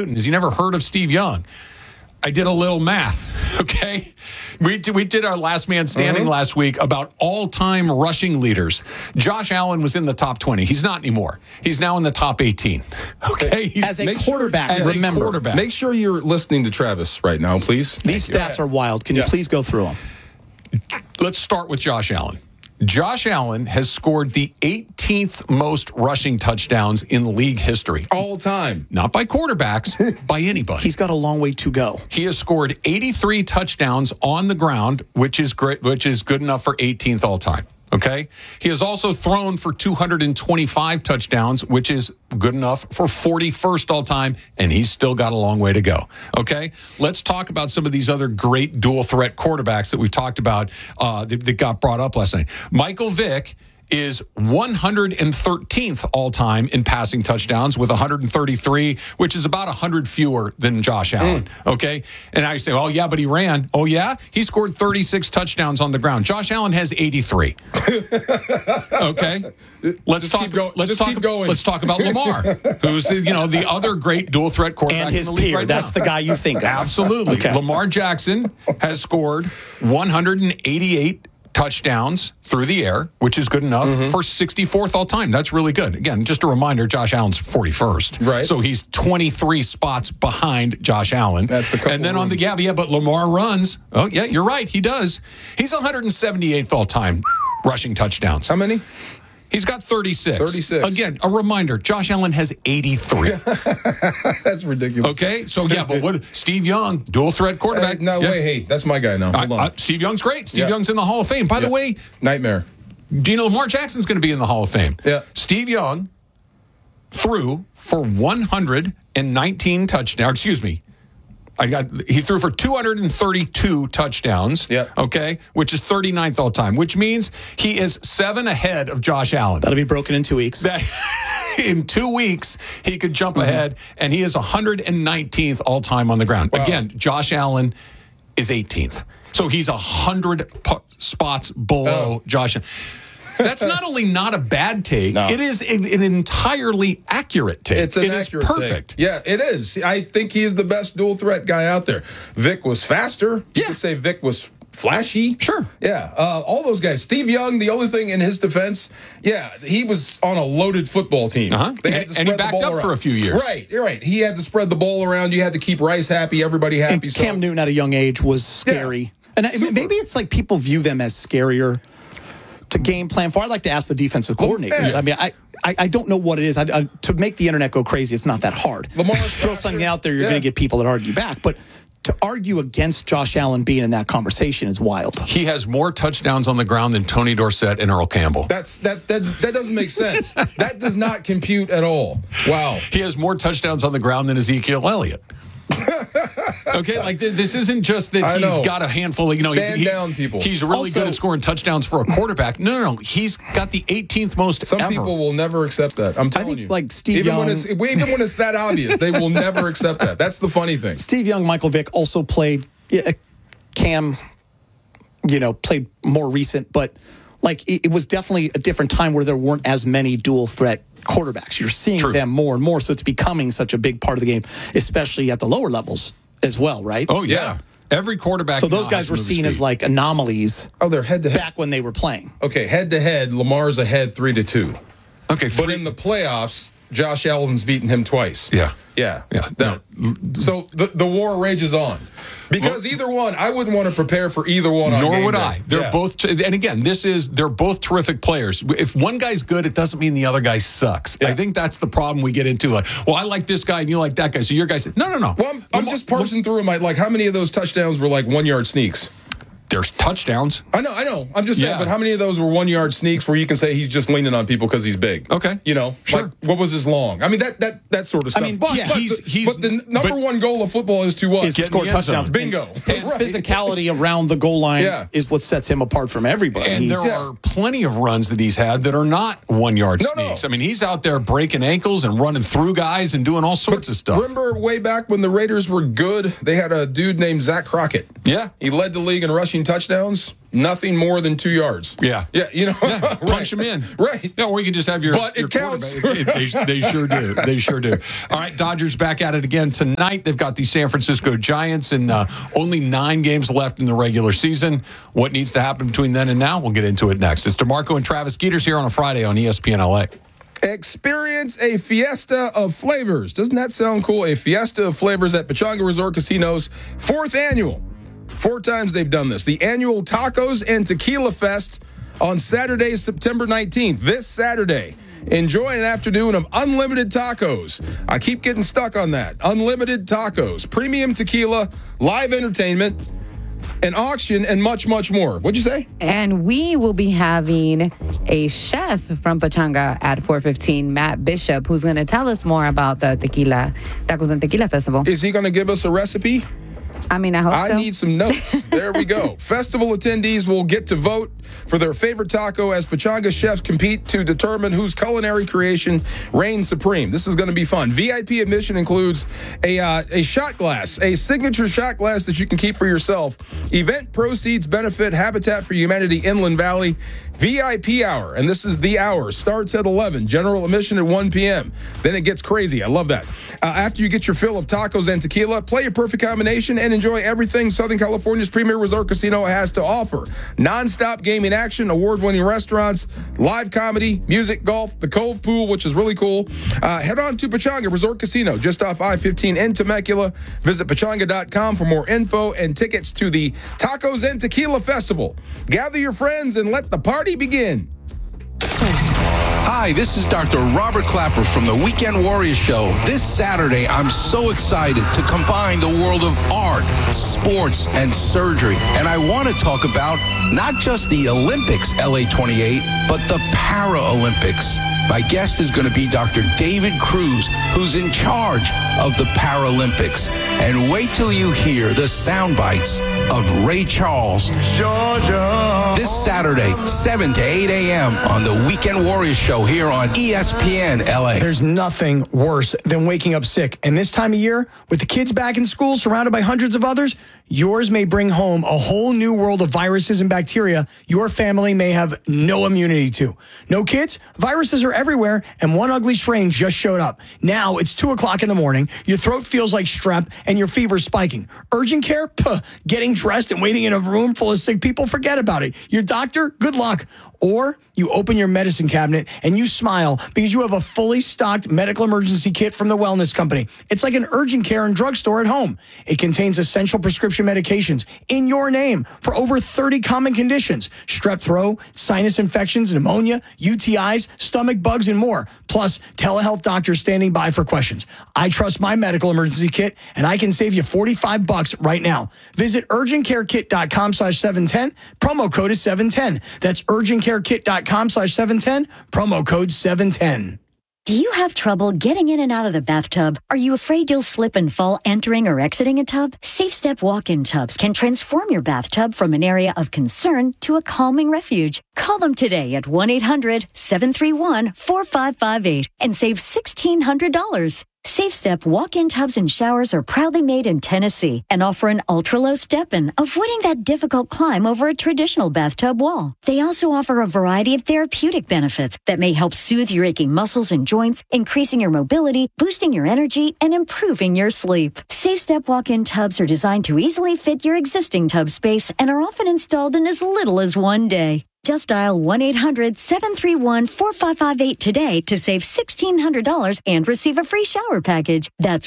Newton. Has he never heard of Steve Young? I did a little math, okay? We did our last man standing last week about all-time rushing leaders. Josh Allen was in the top 20. He's not anymore. He's now in the top 18, okay? As a quarterback, remember. Make sure you're listening to Travis right now, please. These stats are wild. Can you please go through them? Let's start with Josh Allen. Josh Allen has scored the 18th most rushing touchdowns in league history. All time. Not by quarterbacks, by anybody. He's got a long way to go. He has scored 83 touchdowns on the ground, which is great, which is good enough for 18th all time. Okay? He has also thrown for 225 touchdowns, which is good enough for 41st all time, and he's still got a long way to go. Okay? Let's talk about some of these other great dual threat quarterbacks that we've talked about that got brought up last night. Michael Vick is 113th all-time in passing touchdowns with 133, which is about 100 fewer than Josh Allen, okay? And I say, oh, yeah, but he ran. Oh, yeah? He scored 36 touchdowns on the ground. Josh Allen has 83. Okay? Let's talk about Lamar, who's the other great dual-threat quarterback and his in the league peer. right That's now. the guy you think of. Absolutely. Okay. Lamar Jackson has scored 188 touchdowns through the air, which is good enough for 64th all time. That's really good. Again, just a reminder, Josh Allen's 41st. Right. So he's 23 spots behind Josh Allen. That's a couple And then on the but Lamar runs. Oh, yeah, you're right. He does. He's 178th all time rushing touchdowns. How many? He's got 36. 36. Again, a reminder, Josh Allen has 83. That's ridiculous. Okay? So, but what Steve Young, dual threat quarterback. Hey, that's my guy now. Hold on. Steve Young's great. Steve Young's in the Hall of Fame. By the way, nightmare. Do you know Lamar Jackson's going to be in the Hall of Fame? Yeah. Steve Young threw for 119 touchdowns. Excuse me. He threw for 232 touchdowns. Yeah. Okay, which is 39th all time, which means he is 7 ahead of Josh Allen. That'll be broken in 2 weeks. In 2 weeks, he could jump ahead, and he is 119th all time on the ground. Wow. Again, Josh Allen is 18th. So he's 100 spots below Josh Allen. That's not only not a bad take, it is an entirely accurate take. It's accurate perfect. Take. Yeah, it is. I think he's the best dual threat guy out there. Vic was faster. You could say Vic was flashy. Sure. Yeah. All those guys. Steve Young, the only thing in his defense, he was on a loaded football team. They had to spread he backed the ball up for a few years. Right. You're right. He had to spread the ball around. You had to keep Rice happy, everybody happy. And Cam Newton at a young age was scary. And maybe it's like people view them as scarier to game plan for. I'd like to ask the defensive coordinators. I mean, I don't know what it is. To make the internet go crazy, it's not that hard. Throw something out there, you're going to get people that argue back. But to argue against Josh Allen being in that conversation is wild. He has more touchdowns on the ground than Tony Dorsett and Earl Campbell. That doesn't make sense. That does not compute at all. Wow. He has more touchdowns on the ground than Ezekiel Elliott. Okay, like this isn't just that he's got a handful of, Stand down, people. He's really good at scoring touchdowns for a quarterback. No. He's got the 18th most Some ever. people will never accept that. I'm telling you. Like Steve Young. Even when it's that obvious, they will never accept that. That's the funny thing. Steve Young, Michael Vick also played. Cam, played more recent, but it was definitely a different time where there weren't as many dual threat quarterbacks. You're seeing them more and more, so it's becoming such a big part of the game, especially at the lower levels as well, right? Oh, yeah. Every quarterback. So those guys were seen as like anomalies. Oh, they're head-to-head. Back when they were playing. Okay, head-to-head, Lamar's ahead 3-2. Okay. But in the playoffs, Josh Allen's beaten him twice. Yeah. So the war rages on. Because either one, I wouldn't want to prepare for either one. Nor would I. They're both, and again, they're both terrific players. If one guy's good, it doesn't mean the other guy sucks. Yeah. I think that's the problem we get into. Like, well, I like this guy and you like that guy, so your guy said, no. Well, I'm just parsing through them. Like, how many of those touchdowns were like 1-yard sneaks? There's touchdowns. I know. I'm just saying, but how many of those were 1-yard sneaks where you can say he's just leaning on people because he's big? Okay. Sure. Like, what was his long? I mean, that sort of stuff. I mean, but the number one goal of football is to what? Is to score touchdowns. Bingo. His physicality around the goal line is what sets him apart from everybody. And there are plenty of runs that he's had that are not 1-yard sneaks. I mean, he's out there breaking ankles and running through guys and doing all sorts of stuff. Remember way back when the Raiders were good, they had a dude named Zach Crockett. Yeah. He led the league in rushing touchdowns. nothing more than 2 yards. Yeah. Yeah, Yeah, punch them in. Right. Yeah, or you can just have your. But it counts. They sure do. They sure do. All right, Dodgers back at it again tonight. They've got the San Francisco Giants, and only 9 games left in the regular season. What needs to happen between then and now? We'll get into it next. It's DeMarco and Travis Skeeters here on a Friday on ESPN LA. Experience a fiesta of flavors. Doesn't that sound cool? A fiesta of flavors at Pechanga Resort Casino's 4th annual. 4 times they've done this. The annual Tacos and Tequila Fest on Saturday, September 19th. This Saturday. Enjoy an afternoon of unlimited tacos. I keep getting stuck on that. Unlimited tacos, premium tequila, live entertainment, an auction, and much, much more. What'd you say? And we will be having a chef from Pechanga at 4:15, Matt Bishop, who's going to tell us more about the Tacos and Tequila Festival. Is he going to give us a recipe? I mean, I hope so. I need some notes. There we go. Festival attendees will get to vote for their favorite taco as Pechanga chefs compete to determine whose culinary creation reigns supreme. This is going to be fun. VIP admission includes a shot glass, a signature shot glass that you can keep for yourself. Event proceeds benefit Habitat for Humanity Inland Valley. VIP hour, and this is the hour, starts at 11. General admission at 1 p.m. Then it gets crazy. I love that. After you get your fill of tacos and tequila, play a perfect combination and enjoy everything Southern California's premier resort casino has to offer. Non-stop gaming action, award-winning restaurants, live comedy, music, golf, the Cove Pool, which is really cool. Head on to Pechanga Resort Casino, just off I-15 in Temecula. Visit Pechanga.com for more info and tickets to the Tacos and Tequila Festival. Gather your friends and let the party begin. Hi, this is Dr. Robert Clapper from the Weekend Warriors Show. This Saturday, I'm so excited to combine the world of art, sports, and surgery. And I want to talk about not just the Olympics, LA 28, but the Paralympics. My guest is going to be Dr. David Cruz, who's in charge of the Paralympics. And wait till you hear the sound bites of Ray Charles. Georgia. This Saturday, 7 to 8 a.m. on the Weekend Warriors Show here on ESPN LA. There's nothing worse than waking up sick. And this time of year, with the kids back in school, surrounded by hundreds of others, yours may bring home a whole new world of viruses and bacteria your family may have no immunity to. No kids? Viruses are everywhere, and one ugly strain just showed up. Now it's 2 o'clock in the morning, your throat feels like strep, and your fever's spiking. Urgent care? Puh. Getting dressed and waiting in a room full of sick people? Forget about it. Your doctor? Good luck. Or you open your medicine cabinet and you smile because you have a fully stocked medical emergency kit from the Wellness Company. It's like an urgent care and drugstore at home. It contains essential prescription medications in your name for over 30 common conditions: strep throat, sinus infections, pneumonia, UTIs, stomach bugs, and more. Plus, telehealth doctors standing by for questions. I trust my medical emergency kit, and I can save you $45 right now. Visit urgentcarekit.com/710. Promo code is 710. That's urgentcarekit.com/710. Promo code 710. Do you have trouble getting in and out of the bathtub? Are you afraid you'll slip and fall entering or exiting a tub? SafeStep walk-in tubs can transform your bathtub from an area of concern to a calming refuge. Call them today at 1-800-731-4558 and save $1,600. SafeStep walk-in tubs and showers are proudly made in Tennessee and offer an ultra-low step-in, avoiding that difficult climb over a traditional bathtub wall. They also offer a variety of therapeutic benefits that may help soothe your aching muscles and joints, increasing your mobility, boosting your energy, and improving your sleep. SafeStep walk-in tubs are designed to easily fit your existing tub space and are often installed in as little as 1 day. Just dial 1-800-731-4558 today to save $1,600 and receive a free shower package. That's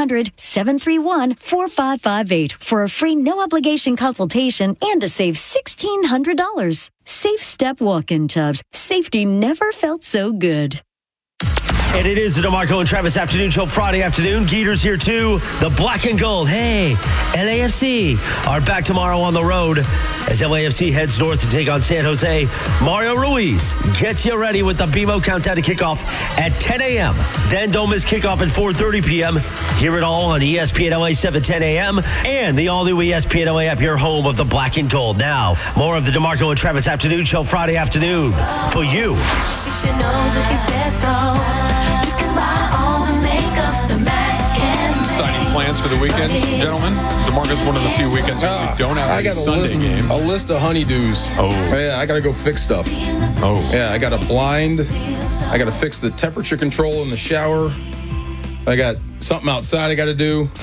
1-800-731-4558 for a free no-obligation consultation and to save $1,600. SafeStep walk-in tubs. Safety never felt so good. And it is the DeMarco and Travis Afternoon Show Friday afternoon. Geeter's here too. The Black and Gold, hey, LAFC are back tomorrow on the road as LAFC heads north to take on San Jose. Mario Ruiz gets you ready with the BMO countdown to kickoff at 10 a.m. Then don't miss kickoff at 4:30 p.m. Hear it all on ESPN LA 710 a.m. and the all-new ESPN LA app, your home of the Black and Gold. Now, more of the DeMarco and Travis Afternoon Show Friday afternoon for you. Exciting plans for the weekend, gentlemen? DeMarco's one of the few weekends where we don't have I a got Sunday game. a list of honeydews. Oh. Yeah, I got to go fix stuff. Oh. Yeah, I got a blind. I got to fix the temperature control in the shower. I got something outside I got to do.